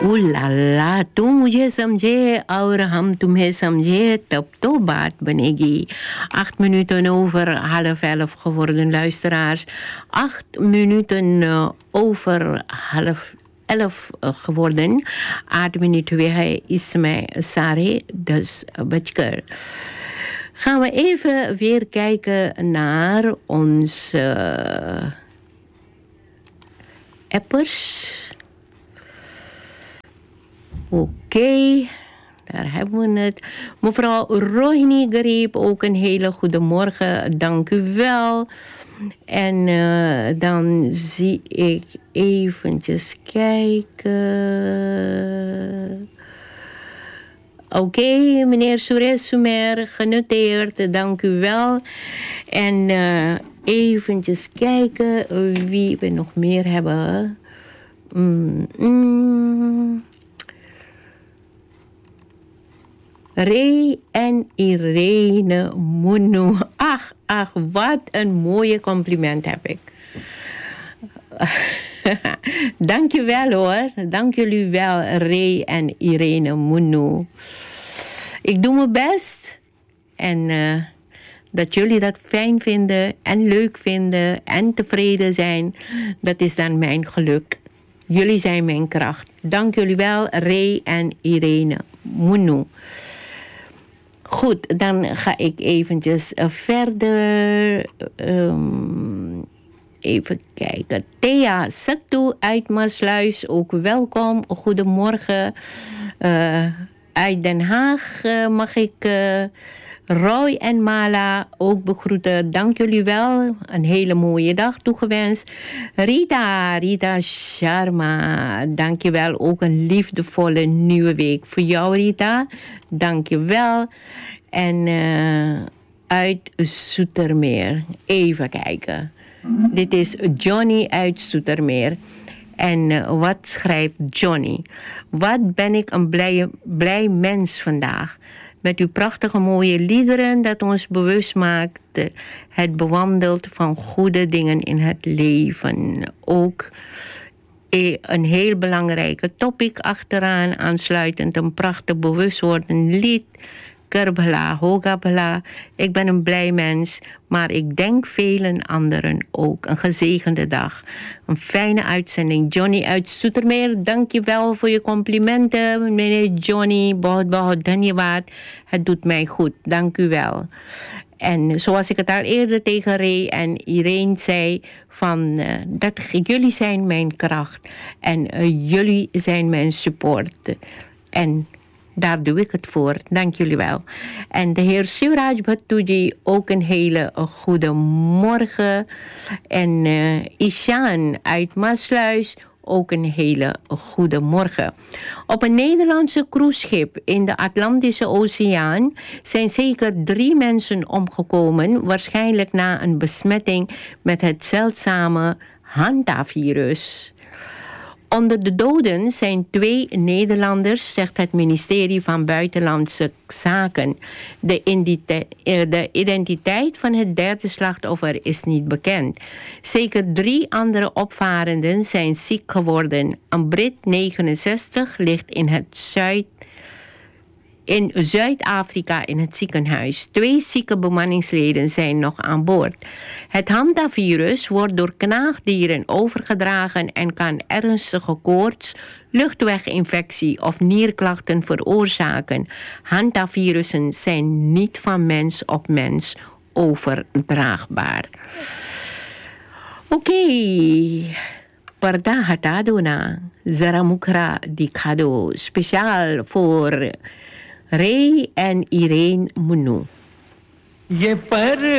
ओ ला ला, तू मुझे समझे और हम तुम्हें समझे, तब तो baat बनेगी. 8 minuten over 10:30 geworden, luisteraars. 8 minuten over 10:30 geworden. 8 minuten weer is mij Sare, dus bachker. Gaan we even weer kijken naar onze appers. Oké, daar hebben we het. Mevrouw Rohini Gariep, ook een hele goede morgen. Dank u wel. En dan zie ik eventjes kijken. Oké, meneer Suresh Sumer, genoteerd. Dank u wel. En eventjes kijken wie we nog meer hebben. Ray en Irene Munu. Ach, wat een mooie compliment heb ik. Dank je wel hoor. Dank jullie wel, Ray en Irene Munu. Ik doe mijn best. En dat jullie dat fijn vinden en leuk vinden en tevreden zijn, dat is dan mijn geluk. Jullie zijn mijn kracht. Dank jullie wel, Ray en Irene Munu. Goed, dan ga ik eventjes verder. Even kijken. Thea Saktu uit Maasluis, ook welkom. Goedemorgen. Uit Den Haag mag ik Roy en Mala ook begroeten. Dank jullie wel. Een hele mooie dag toegewenst. Rita Sharma, dank je wel. Ook een liefdevolle nieuwe week voor jou, Rita. Dank je wel. En uit Zoetermeer. Even kijken. Dit is Johnny uit Zoetermeer. En wat schrijft Johnny? Wat ben ik een blij mens vandaag. Met uw prachtige mooie liederen dat ons bewust maakt. Het bewandelt van goede dingen in het leven. Ook een heel belangrijke topic achteraan. Aansluitend een prachtig bewustwordend lied. Kerbala, Hogabala. Ik ben een blij mens, maar ik denk velen anderen ook. Een gezegende dag. Een fijne uitzending. Johnny uit Zoetermeer, dank je wel voor je complimenten. Meneer Johnny, bahut dhanyawad. Het doet mij goed, dank u wel. En zoals ik het al eerder tegen Ray en Irene zei, van dat jullie zijn mijn kracht. En jullie zijn mijn support. En daar doe ik het voor. Dank jullie wel. En de heer Sivraj Bhattuji, ook een hele goede morgen. En Ishaan uit Maasluis, ook een hele goede morgen. Op een Nederlandse cruiseschip in de Atlantische Oceaan zijn zeker 3 mensen omgekomen, waarschijnlijk na een besmetting met het zeldzame hantavirus. Onder de doden zijn 2 Nederlanders, zegt het ministerie van Buitenlandse Zaken. De identiteit van het derde slachtoffer is niet bekend. Zeker 3 andere opvarenden zijn ziek geworden. Een Brit, 69, ligt in Zuid-Afrika in het ziekenhuis. 2 zieke bemanningsleden zijn nog aan boord. Het hantavirus wordt door knaagdieren overgedragen en kan ernstige koorts, luchtweginfectie of nierklachten veroorzaken. Hantavirussen zijn niet van mens op mens overdraagbaar. Oké. Parda hata do na, zara mukha dikha do. Speciaal voor Ray en Irene Munu. ये पर